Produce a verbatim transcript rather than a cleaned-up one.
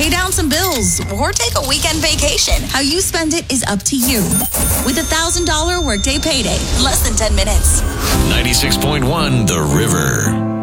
pay down some bills, or take a weekend vacation. How you spend it is up to you. With a one thousand dollars Workday Payday, less than ten minutes. ninety-six point one The River.